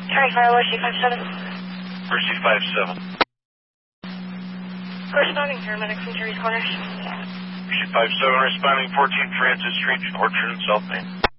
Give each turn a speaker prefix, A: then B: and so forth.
A: County Fire, Mercy 57.
B: Mercy 57.
A: Corresponding paramedic from Terry's Corners.
B: Mercy 57 responding 14 Francis Street, Orchard and South Main.